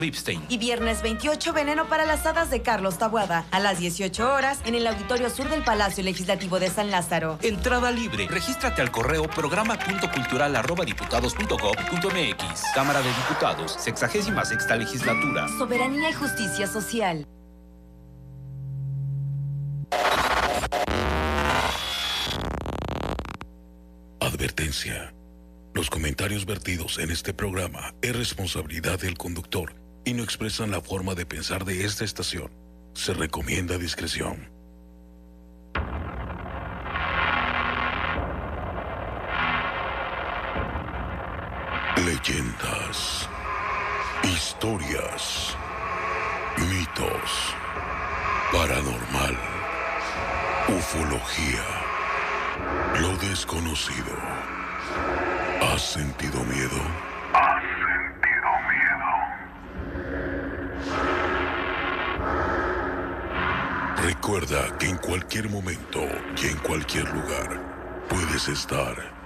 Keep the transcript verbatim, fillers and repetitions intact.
Ripstein. Y viernes veintiocho, Veneno para las Hadas de Carlos Taboada, a las dieciocho horas, en el Auditorio Sur del Palacio Legislativo de San Lázaro. Entrada libre. Regístrate al correo programa punto cultural arroba diputados punto gob punto mx. Cámara de Diputados, sexagésima sexta legislatura. Soberanía y justicia social. Advertencia. Los comentarios vertidos en este programa es responsabilidad del conductor y no expresan la forma de pensar de esta estación. Se recomienda discreción. Leyendas, historias, mitos, paranormal, ufología, lo desconocido. ¿Has sentido miedo? ¿Has sentido miedo? Recuerda que en cualquier momento y en cualquier lugar puedes estar